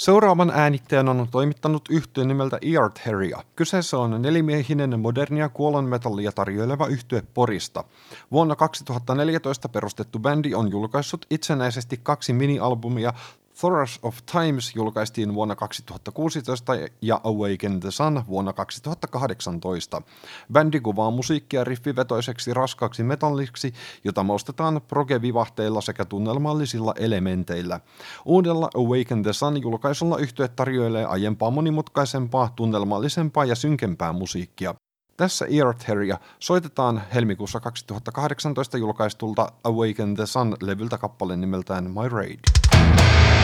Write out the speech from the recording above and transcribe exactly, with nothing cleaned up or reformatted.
Seuraavan äänittäjän on toimittanut yhtye nimeltä Eartheria. Kyseessä on nelimiehinen modernia kuolonmetallia tarjoileva yhtye Porista. Vuonna kaksituhattaneljätoista perustettu bändi on julkaissut itsenäisesti kaksi mini-albumia. Thoras of Times julkaistiin vuonna kaksituhattakuusitoista ja Awaken the Sun vuonna kaksituhattakahdeksantoista. Bändi kuvaa musiikkia riffivetoiseksi raskaaksi metalliksi, jota maustetaan proge-vivahteilla sekä tunnelmallisilla elementeillä. Uudella Awaken the Sun julkaisulla yhtye tarjoilee aiempaa monimutkaisempaa, tunnelmallisempaa ja synkempää musiikkia. Tässä Eartheria soitetaan helmikuussa kaksituhattakahdeksantoista julkaistulta Awaken the Sun -levyltä kappale nimeltään My Raid.